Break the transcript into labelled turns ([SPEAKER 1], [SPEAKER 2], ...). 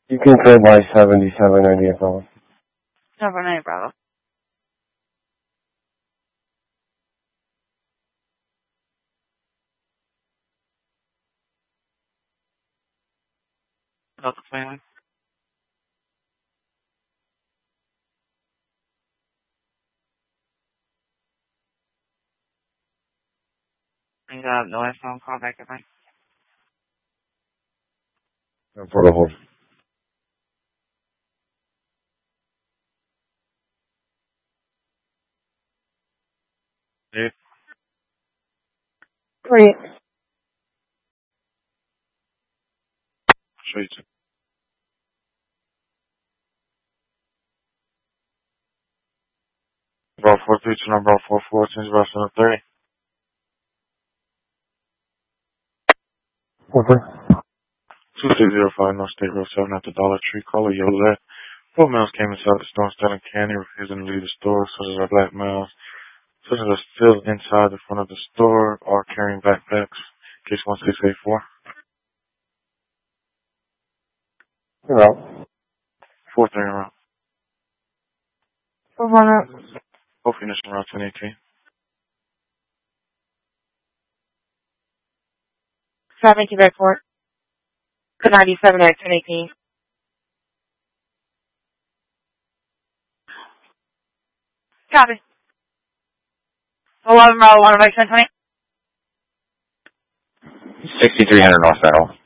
[SPEAKER 1] You can clear by 7798 Bravo.
[SPEAKER 2] 798 Bravo. Delta 29. And no iPhone, call back at 9.
[SPEAKER 1] Protocol.
[SPEAKER 2] Dude.
[SPEAKER 1] Great.
[SPEAKER 2] Show you. Bravo 43 to number 44, change about 730.
[SPEAKER 1] Okay.
[SPEAKER 2] 2605 North State Road 7 at the Dollar Tree. Caller yells at. 4 males came inside the store selling candy, refusing to leave the store, such as our black males. Such as are still inside the front of the store or carrying backpacks. Case 1684.
[SPEAKER 1] You're out.
[SPEAKER 2] 4-3 en route.
[SPEAKER 1] We're on out.
[SPEAKER 2] Both units en route 1018.
[SPEAKER 3] 7 Quebec Court. Good 97 at 1018. Copy. 11 Bravo 1 by 1020.
[SPEAKER 4] 6300 North Federal.